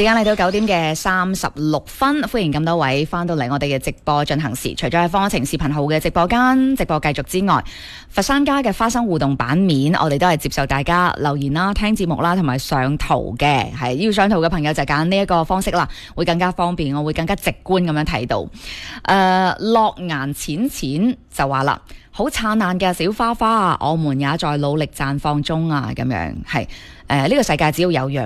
時間嚟到9:36，歡迎咁多位翻到嚟我哋嘅直播進行時。除咗喺方程視頻號嘅直播間直播繼續之外，佛山家嘅花生互動版面，我哋都係接受大家留言啦、聽節目啦，同埋上圖嘅。係要上圖嘅朋友就揀呢一個方式啦，會更加方便，我會更加直觀咁樣睇到。樂顏淺淺就話啦，好燦爛嘅小花花啊，我們也在努力綻放中啊，咁樣係。呢個世界只要有陽